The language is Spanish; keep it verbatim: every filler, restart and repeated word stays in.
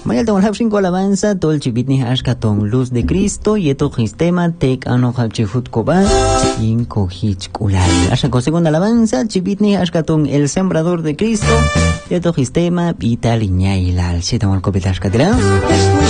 Mañana tengo el cinco alabanza, todo el chipitni ashkaton luz de Cristo, y esto sistema tek ano hachifut koba, inko hich kulal. Ashako segunda alabanza, chipitni ashkaton el sembrador de Cristo, y esto sistema vitaliña ilal. Si tengo el copita ashkatira.